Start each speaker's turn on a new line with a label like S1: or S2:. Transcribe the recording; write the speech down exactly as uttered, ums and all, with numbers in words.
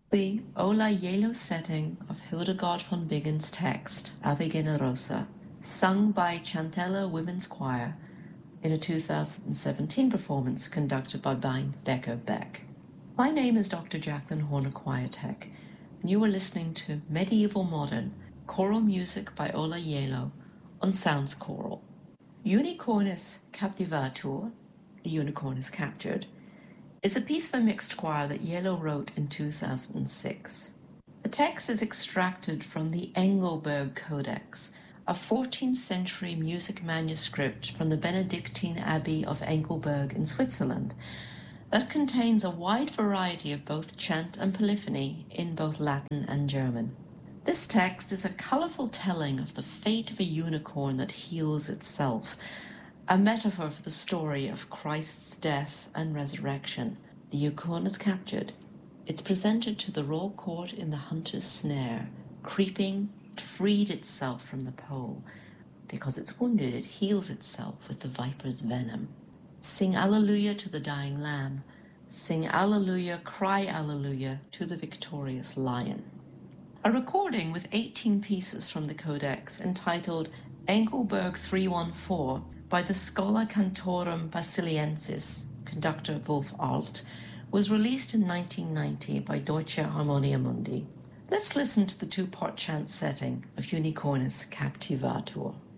S1: The Ola Yelo setting of Hildegard von Bingen text, Ave Generosa, sung by Chantella Women's Choir in a two thousand seventeen performance conducted by Bein Becker Beck. My name is Doctor Jacqueline Horner-Kwiatek, and you are listening to Medieval Modern, choral music by Ola Yelo on Sounds Choral. Unicornis Captivatur, The Unicorn is Captured, is a piece for mixed choir that Yelo wrote in two thousand six. The text is extracted from the Engelberg Codex, a fourteenth century music manuscript from the Benedictine Abbey of Engelberg in Switzerland that contains a wide variety of both chant and polyphony in both Latin and German. This text is a colorful telling of the fate of a unicorn that heals itself, a metaphor for the story of Christ's death and resurrection. The unicorn is captured. It's presented to the royal court in the hunter's snare. Creeping, it freed itself from the pole. Because it's wounded, it heals itself with the viper's venom. Sing Alleluia to the dying lamb. Sing Alleluia, cry Alleluia to the victorious lion. A recording with eighteen pieces from the Codex entitled Engelberg three one four by the Schola Cantorum Basiliensis, conductor Wolf Alt, was released in nineteen ninety by Deutsche Harmonia Mundi. Let's listen to the two-part chant setting of Unicornis Captivatur.